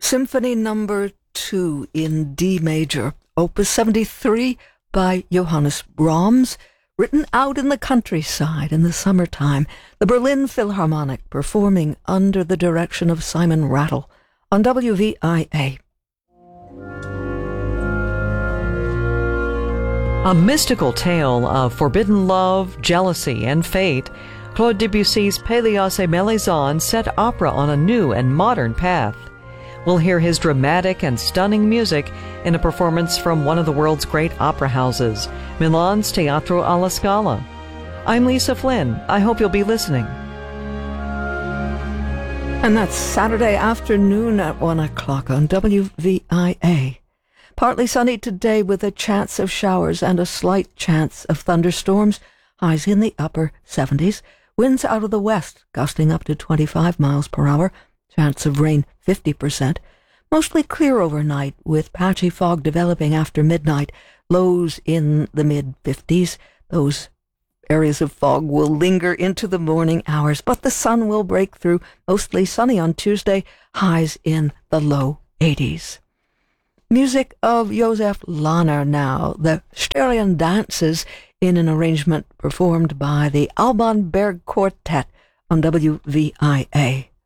Symphony Number 2 in D major, Opus 73 by Johannes Brahms, written out in the countryside in the summertime, the Berlin Philharmonic performing under the direction of Simon Rattle on WVIA. A mystical tale of forbidden love, jealousy, and fate, Claude Debussy's Pélias et Mélisande set opera on a new and modern path. We'll hear his dramatic and stunning music in a performance from one of the world's great opera houses, Milan's Teatro alla Scala. I'm Lisa Flynn. I hope you'll be listening. And that's Saturday afternoon at 1 o'clock on WVIA. Partly sunny today with a chance of showers and a slight chance of thunderstorms. Highs in the upper 70s. Winds out of the west, gusting up to 25 miles per hour. Chance of rain 50%. Mostly clear overnight with patchy fog developing after midnight. Lows in the mid-50s. Those areas of fog will linger into the morning hours, but the sun will break through. Mostly sunny on Tuesday. Highs in the low 80s. Music of Josef Lahner now, the Styrian Dances in an arrangement performed by the Alban Berg Quartet on WVIA.